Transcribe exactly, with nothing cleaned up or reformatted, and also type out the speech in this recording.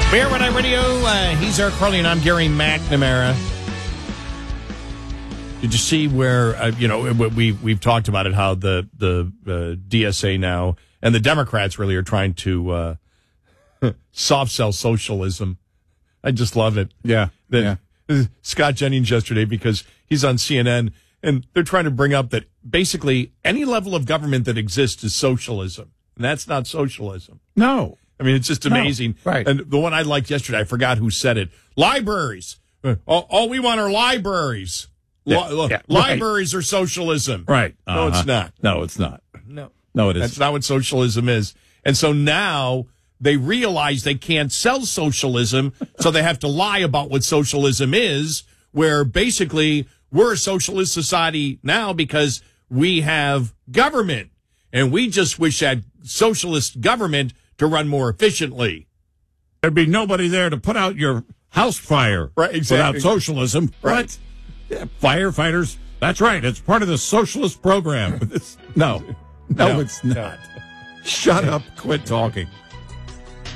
Bear When I Radio, uh, he's Eric Carly, and I'm Gary McNamara. Did you see where, uh, you know, we, we've talked about it, how the, the uh, D S A now, and the Democrats really are trying to uh, soft sell socialism. I just love it. Yeah, that, yeah. Scott Jennings yesterday, because he's on C N N, and they're trying to bring up that basically any level of government that exists is socialism. And that's not socialism. No. I mean, it's just amazing. No, right. And the one I liked yesterday, I forgot who said it. Libraries. Uh, all, all we want are libraries. Yeah, Li- yeah, libraries right. are socialism. Right. Uh-huh. No, it's not. No, it's not. No. No, it isn't. That's not what socialism is. And so now they realize they can't sell socialism, so they have to lie about what socialism is, where basically we're a socialist society now because we have government. And we just wish that socialist government to run more efficiently. There'd be nobody there to put out your house fire. Right, exactly. Without socialism. Right. What? Yeah, firefighters. That's right. It's part of the socialist program. no. No, no, it's not. No. Shut up. Quit talking.